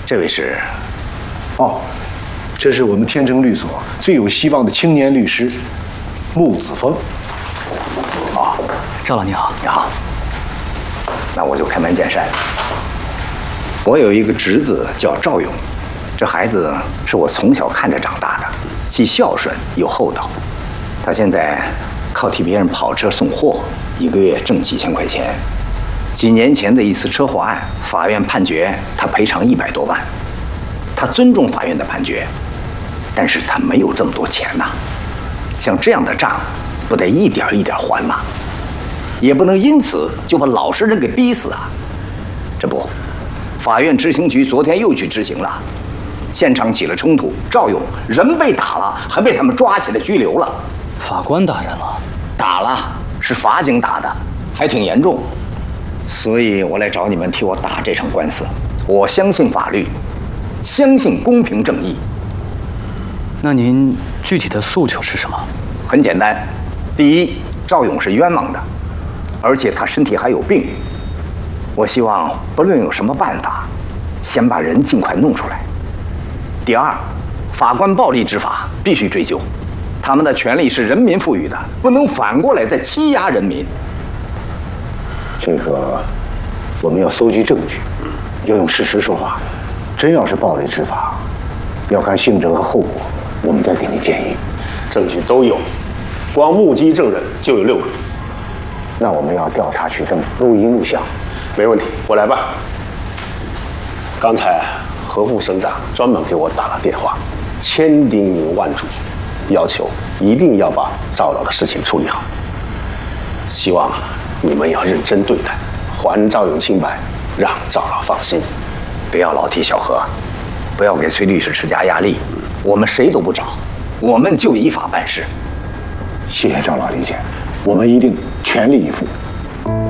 这位是？ 哦，这是我们天成律所最有希望的青年律师穆子峰。 哦， 赵老你好。 你好。那我就开门见山。我有一个侄子叫赵勇，这孩子是我从小看着长大的，既孝顺又厚道。他现在靠替别人跑车送货，一个月挣几千块钱。几年前的一次车祸案，法院判决他赔偿100多万。他尊重法院的判决，但是他没有这么多钱呐。像这样的账，不得一点一点还吗？也不能因此就把老实人给逼死啊！这不，法院执行局昨天又去执行了，现场起了冲突，赵勇人被打了，还被他们抓起来拘留了。 法官打人了？ 打了，是法警打的，还挺严重。所以我来找你们替我打这场官司。我相信法律，相信公平正义。 那您具体的诉求是什么？ 很简单，第一，赵勇是冤枉的，而且他身体还有病。我希望不论有什么办法，先把人尽快弄出来。第二，法官暴力执法必须追究，他们的权利是人民赋予的，不能反过来再欺压人民。 这个我们要搜集证据，要用事实说话。真要是暴力执法，要看性质和后果，我们再给你建议。 证据都有，光目击证人就有6个。 那我们要调查取证，录音录像。 没问题，我来办。刚才何副省长专门给我打了电话，千叮咛万嘱咐，要求一定要把赵老的事情处理好。希望你们要认真对待，还赵勇清白，让赵老放心。 不要老提小何，不要给崔律师施加压力。我们谁都不找，我们就依法办事。 谢谢赵老理解，我们一定全力以赴。